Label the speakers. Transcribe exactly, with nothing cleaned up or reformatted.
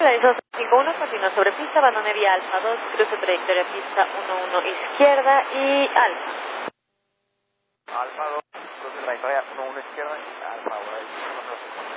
Speaker 1: Realizó cinco uno, continúa sobre pista, abandone vía Alfa dos, cruce trayectoria pista uno uno izquierda y Alfa.
Speaker 2: Alfa dos, cruce trayectoria uno uno izquierda y Alfa uno.